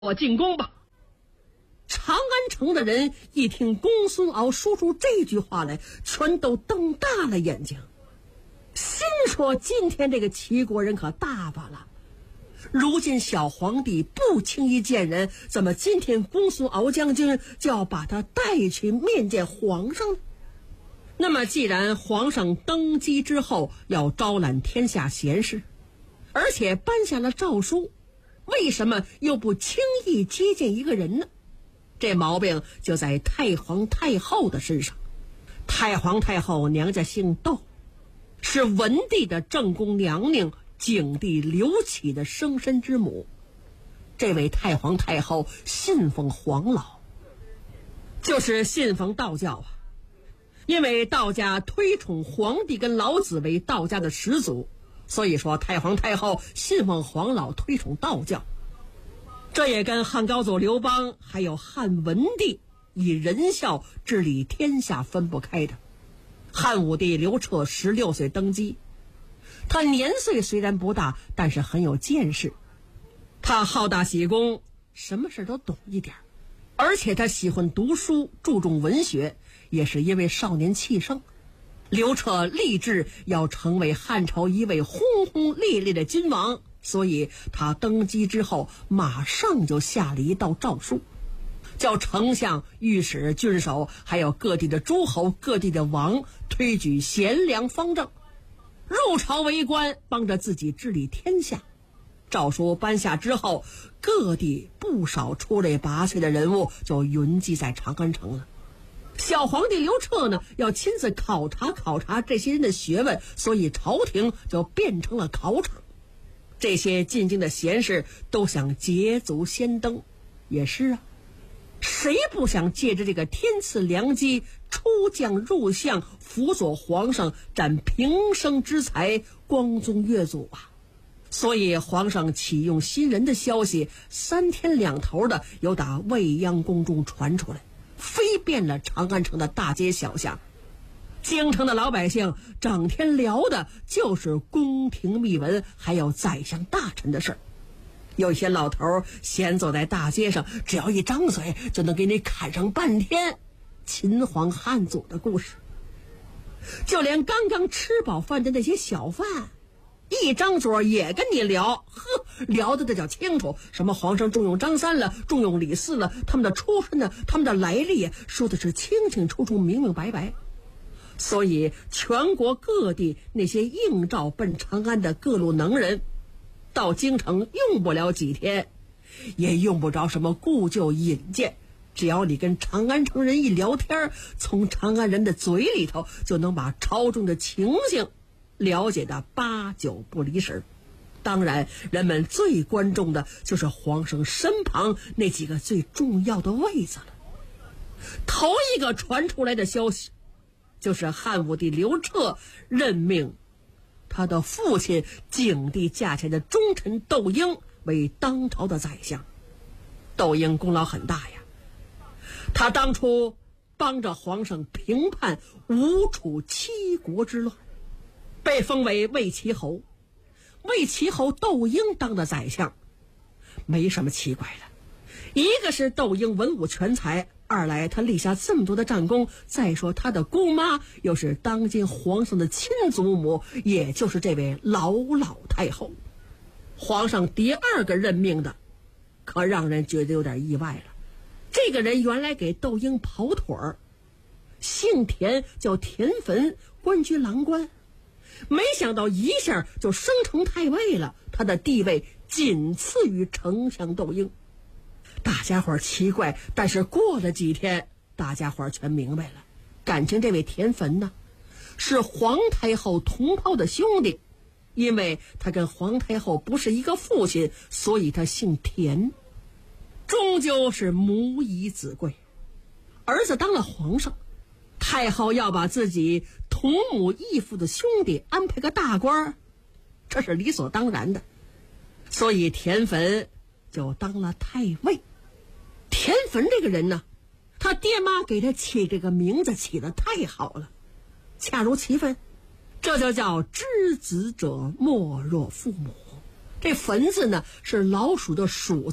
我进宫吧。长安城的人一听公孙敖说出这句话来，全都瞪大了眼睛，心说今天这个齐国人可大发了。如今小皇帝不轻易见人，怎么今天公孙敖将军就要把他带去面见皇上呢？那么既然皇上登基之后要招揽天下贤士，而且颁下了诏书，为什么又不轻易接见一个人呢？这毛病就在太皇太后的身上。太皇太后娘家姓窦，是文帝的正宫娘娘景帝刘启的生身之母。这位太皇太后信奉黄老，就是信奉道教啊。因为道家推崇皇帝跟老子为道家的始祖，所以说太皇太后信奉黄老，推崇道教。这也跟汉高祖刘邦还有汉文帝以仁孝治理天下分不开的。汉武帝刘彻16岁登基，他年岁虽然不大，但是很有见识。他好大喜功，什么事都懂一点，而且他喜欢读书，注重文学，也是因为少年气盛。刘彻立志要成为汉朝一位轰轰烈烈的君王，所以他登基之后马上就下了一道诏书，叫丞相、御史、郡守还有各地的诸侯、各地的王推举贤良方正，入朝为官，帮着自己治理天下。诏书颁下之后，各地不少出类拔萃的人物就云集在长安城了。小皇帝刘彻呢，要亲自考察这些人的学问，所以朝廷就变成了考场。这些进京的贤士都想捷足先登，也是啊，谁不想借着这个天赐良机出将入相，辅佐皇上展平生之才，光宗越祖啊？所以皇上启用新人的消息3天2头的由打未央宫中传出来，飞遍了长安城的大街小巷。京城的老百姓整天聊的就是宫廷秘闻，还有宰相大臣的事儿。有些老头闲走在大街上，只要一张嘴就能给你侃上半天秦皇汉祖的故事。就连刚刚吃饱饭的那些小贩，一张嘴也跟你聊，聊的这叫清楚，什么皇上重用张三了，重用李四了，他们的出身呢，他们的来历，说的是清清楚楚，明明白白。所以全国各地那些应召奔长安的各路能人，到京城用不了几天，也用不着什么故旧引荐，只要你跟长安城人一聊天，从长安人的嘴里头就能把朝中的情形了解的8、9不离十。当然人们最关注的就是皇上身旁那几个最重要的位子了。头一个传出来的消息，就是汉武帝刘彻任命他的父亲景帝驾前的忠臣窦婴为当朝的宰相。窦婴功劳很大呀，他当初帮着皇上平叛吴楚7国之乱，被封为魏齐侯。魏齐侯窦婴当的宰相，没什么奇怪的。一个是窦婴文武全才，二来他立下这么多的战功，再说他的姑妈又是当今皇上的亲祖母，也就是这位老太后。皇上第2个任命的可让人觉得有点意外了。这个人原来给窦婴跑腿儿，姓田，叫田汾，官居郎官，没想到一下就升成太尉了，他的地位仅次于丞相窦婴。大家伙奇怪，但是过了几天，大家伙全明白了，感情这位田汾呢，是皇太后同胞的兄弟，因为他跟皇太后不是一个父亲，所以他姓田。终究是母以子贵，儿子当了皇上，太后要把自己同母异父的兄弟安排个大官，这是理所当然的，所以田汾就当了太尉。田汾这个人呢，他爹妈给他起这个名字起得太好了，恰如其分，这就叫知子者莫若父母。这汾字呢，是老鼠的鼠字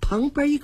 旁边一个